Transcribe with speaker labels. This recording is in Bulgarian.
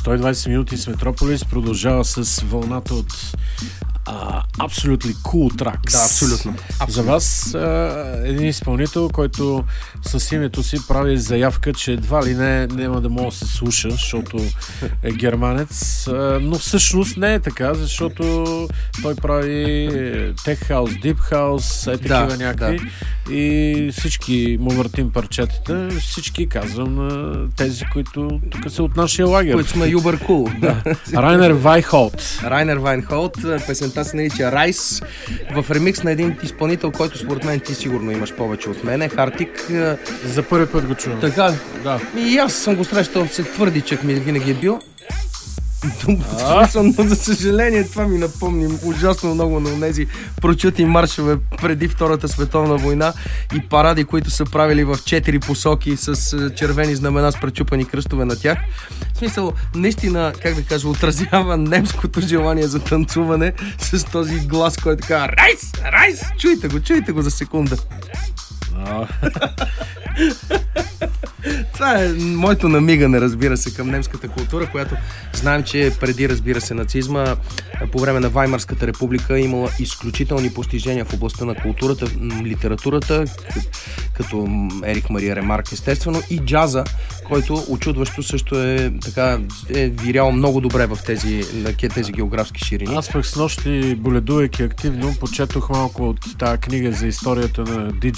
Speaker 1: 120 минути с Метрополис продължава с вълната от Absolutely Cool Tracks.
Speaker 2: Да, абсолютно.
Speaker 1: За вас един изпълнител, който с името си прави заявка, че едва ли не няма да може да се слуша, защото е германец, но всъщност не е така, защото той прави Tech House, Deep House, такива някакви. И всички му въртим парчетата, всички казвам на тези, които тук са от нашия лагер.
Speaker 2: Които сме юбер кул.
Speaker 1: Райнер Вайнхолт.
Speaker 2: Райнер Вайнхолт, песента се нарича Райс, в ремикс на един изпълнител, който според мен ти сигурно имаш повече от мене, Хартик.
Speaker 1: За първи път го чувам.
Speaker 2: Така?
Speaker 1: Да.
Speaker 2: И аз съм го срещал, се твърди, че ми винаги е бил. Но за съжаление това ми напомни ужасно много на тези прочути маршове преди Втората световна война и паради, които са правили в 4 посоки с червени знамена с пречупани кръстове на тях. В смисъл, наистина, как да кажа, отразява немското желание за танцуване с този глас, който казва Райс! Райс! Чуйте го за секунда. Това е моето намигане, разбира се, към немската култура, която знаем, че преди, разбира се, нацизма, по време на Ваймарската република имала изключителни постижения в областта на културата, литературата, като Ерих Мария Ремарк, естествено, и джаза, който очудващо също е вирял много добре в тези географски ширини.
Speaker 1: Аз пък с нощи, боледувайки активно, почетох малко от тази книга за историята на